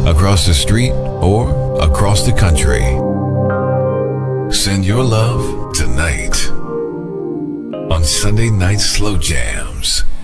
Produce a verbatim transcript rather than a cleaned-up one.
across the street, or across the country. Send your love tonight on Sunday Night Slow Jams.